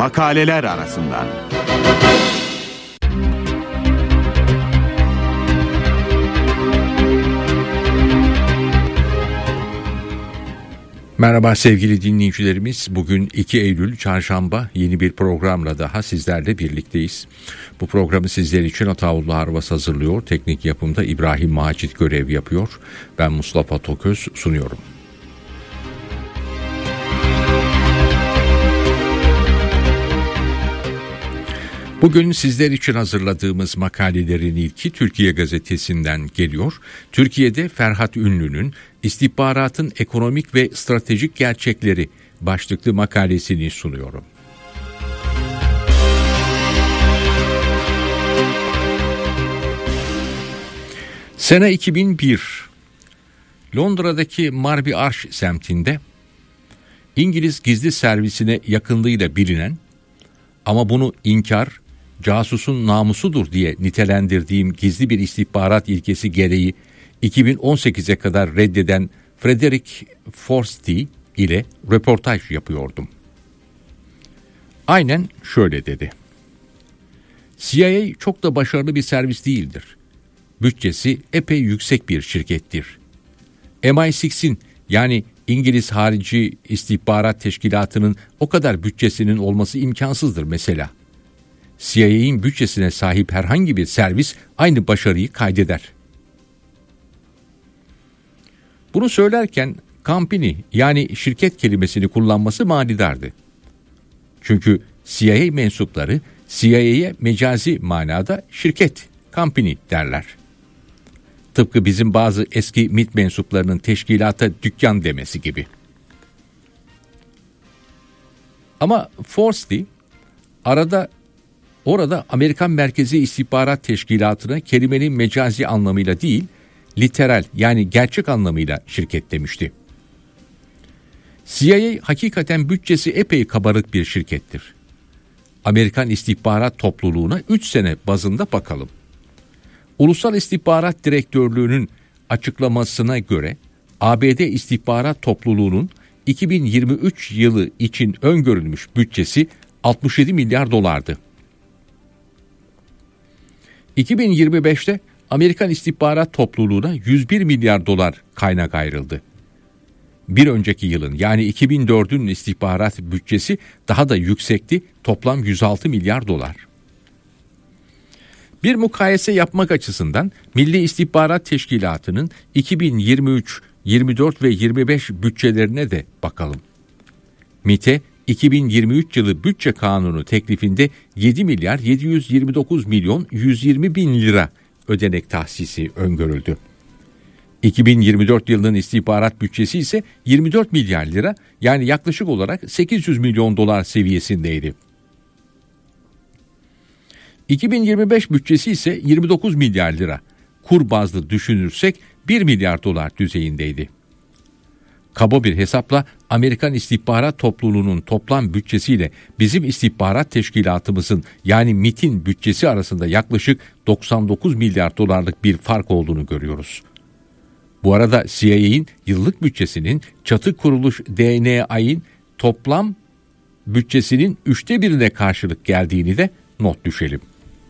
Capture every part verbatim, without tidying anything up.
Makaleler arasından. Merhaba sevgili dinleyicilerimiz. Bugün iki Eylül Çarşamba, yeni bir programla daha sizlerle birlikteyiz. Bu programı sizler için Ataullah Arvas hazırlıyor. Teknik yapımda İbrahim Macit görev yapıyor. Ben Mustafa Toköz sunuyorum. Bugün sizler için hazırladığımız makalelerin ilki Türkiye Gazetesi'nden geliyor. Türkiye'de Ferhat Ünlü'nün İstihbaratın Ekonomik ve Stratejik Gerçekleri başlıklı makalesini sunuyorum. Sene iki bin bir, Londra'daki Marby Arch semtinde İngiliz gizli servisine yakınlığıyla bilinen ama bunu inkar, casusun namusudur diye nitelendirdiğim gizli bir istihbarat ilkesi gereği iki bin on sekize kadar reddeden Frederick Forstey ile röportaj yapıyordum. Aynen şöyle dedi. C I A çok da başarılı bir servis değildir. Bütçesi epey yüksek bir şirkettir. M I altının yani İngiliz Harici İstihbarat Teşkilatı'nın o kadar bütçesinin olması imkansızdır mesela. C I A'nin bütçesine sahip herhangi bir servis aynı başarıyı kaydeder. Bunu söylerken company yani şirket kelimesini kullanması manidardı. Çünkü C I A mensupları C I A'ye mecazi manada şirket, company derler. Tıpkı bizim bazı eski M I T mensuplarının teşkilata dükkan demesi gibi. Ama Forstey arada orada Amerikan Merkezi İstihbarat Teşkilatı'na kelimenin mecazi anlamıyla değil, literal yani gerçek anlamıyla şirket demişti. C I A hakikaten bütçesi epey kabarık bir şirkettir. Amerikan İstihbarat Topluluğu'na üç sene bazında bakalım. Ulusal İstihbarat Direktörlüğü'nün açıklamasına göre A B D İstihbarat Topluluğu'nun iki bin yirmi üç yılı için öngörülmüş bütçesi altmış yedi milyar dolardı. iki bin yirmi beşte Amerikan İstihbarat Topluluğu'na yüz bir milyar dolar kaynak ayrıldı. Bir önceki yılın yani iki bin dördün istihbarat bütçesi daha da yüksekti, toplam yüz altı milyar dolar. Bir mukayese yapmak açısından Milli İstihbarat Teşkilatı'nın iki bin yirmi üç, yirmi dört ve yirmi beş bütçelerine de bakalım. M İ T'e iki bin yirmi üç yılı bütçe kanunu teklifinde yedi milyar yedi yüz yirmi dokuz milyon yüz yirmi bin lira ödenek tahsisi öngörüldü. iki bin yirmi dört yılının istihbarat bütçesi ise yirmi dört milyar lira, yani yaklaşık olarak sekiz yüz milyon dolar seviyesindeydi. iki bin yirmi beş bütçesi ise yirmi dokuz milyar lira. Kur bazlı düşünürsek bir milyar dolar düzeyindeydi. Kaba bir hesapla Amerikan İstihbarat Topluluğu'nun toplam bütçesiyle bizim istihbarat teşkilatımızın yani M İ T'in bütçesi arasında yaklaşık doksan dokuz milyar dolarlık bir fark olduğunu görüyoruz. Bu arada C I A'nin yıllık bütçesinin çatı kuruluş D N I'nin toplam bütçesinin üçte birine karşılık geldiğini de not düşelim.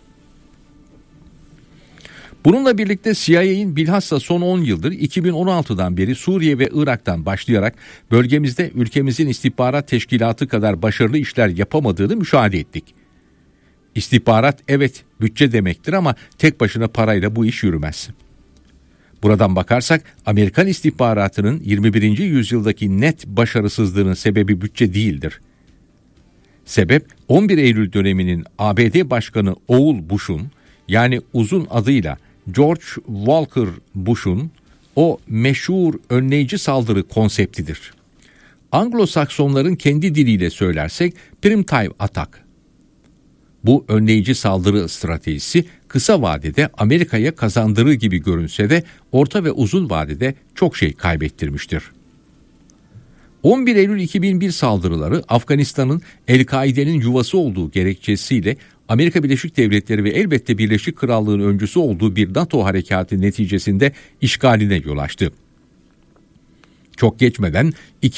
Bununla birlikte C I A'nin bilhassa son on yıldır iki bin on altıdan beri Suriye ve Irak'tan başlayarak bölgemizde ülkemizin istihbarat teşkilatı kadar başarılı işler yapamadığını müşahede ettik. İstihbarat evet bütçe demektir ama tek başına parayla bu iş yürümez. Buradan bakarsak Amerikan istihbaratının yirmi birinci yüzyıldaki net başarısızlığının sebebi bütçe değildir. Sebep on bir Eylül döneminin A B D Başkanı oğul Bush'un, yani uzun adıyla George Walker Bush'un o meşhur önleyici saldırı konseptidir. Anglo-Saksonların kendi diliyle söylersek primitive attack. Bu önleyici saldırı stratejisi kısa vadede Amerika'ya kazandırır gibi görünse de orta ve uzun vadede çok şey kaybettirmiştir. on bir Eylül iki bin bir saldırıları Afganistan'ın El-Kaide'nin yuvası olduğu gerekçesiyle Amerika Birleşik Devletleri ve elbette Birleşik Krallığın öncüsü olduğu bir NATO harekatı neticesinde işgaline yol açtı. Çok geçmeden iki